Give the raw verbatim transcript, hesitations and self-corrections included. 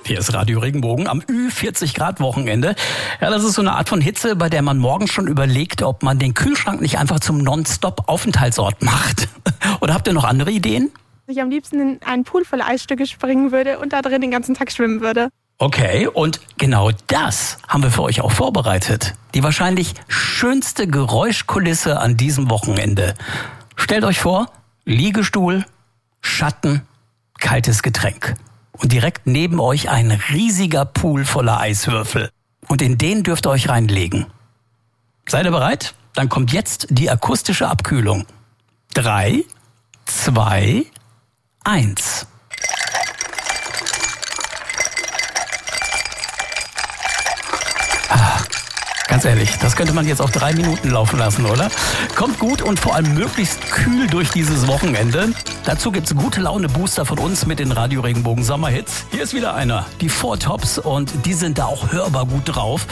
Hier ist Radio Regenbogen am Ü vierzig Grad Wochenende. Ja, das ist so eine Art von Hitze, bei der man morgens schon überlegt, ob man den Kühlschrank nicht einfach zum Non-Stop-Aufenthaltsort macht. Oder habt ihr noch andere Ideen? Ich am liebsten in einen Pool voller Eisstücke springen würde und da drin den ganzen Tag schwimmen würde. Okay, und genau das haben wir für euch auch vorbereitet. Die wahrscheinlich schönste Geräuschkulisse an diesem Wochenende. Stellt euch vor, Liegestuhl, Schatten, kaltes Getränk. Und direkt neben euch ein riesiger Pool voller Eiswürfel. Und in den dürft ihr euch reinlegen. Seid ihr bereit? Dann kommt jetzt die akustische Abkühlung. Drei, zwei, eins. Ah, ganz ehrlich, das könnte man jetzt auf drei Minuten laufen lassen, oder? Kommt gut und vor allem möglichst kühl durch dieses Wochenende. Dazu gibt's gute Laune-Booster von uns mit den Radio Regenbogen Sommerhits. Hier ist wieder einer, die Four Tops, und die sind da auch hörbar gut drauf.